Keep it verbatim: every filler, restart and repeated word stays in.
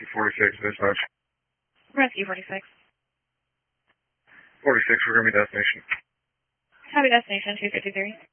Rescue forty-six, dispatch. Rescue forty-six. forty-six, we're going to be destination. Copy destination two fifty-three.